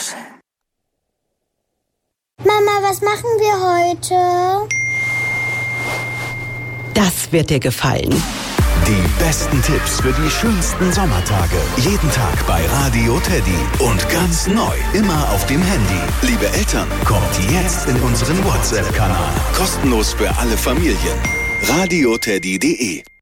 Mama, was machen wir heute? Das wird dir gefallen. Die besten Tipps für die schönsten Sommertage. Jeden Tag bei Radio Teddy. Und ganz neu, immer auf dem Handy. Liebe Eltern, kommt jetzt in unseren WhatsApp-Kanal. Kostenlos für alle Familien. radioteddy.de